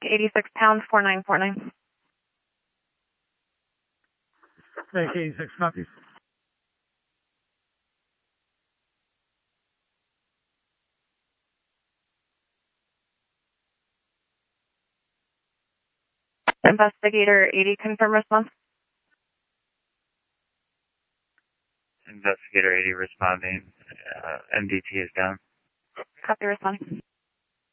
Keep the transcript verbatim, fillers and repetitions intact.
eighty-six pound, four nine four nine. Take eighty-six, copy. Investigator eighty, confirm response. Investigator eighty responding. Uh, M D T is down. Copy, responding.